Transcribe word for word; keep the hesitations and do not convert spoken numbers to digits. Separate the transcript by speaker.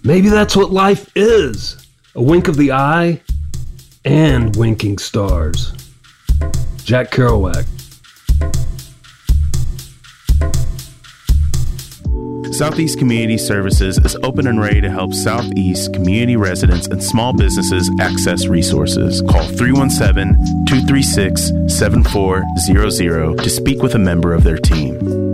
Speaker 1: Maybe that's what life is. A wink of the eye and winking stars. Jack Kerouac.
Speaker 2: Southeast Community Services is open and ready to help Southeast community residents and small businesses access resources. Call three one seven, two three six, seven four zero zero to speak with a member of their team.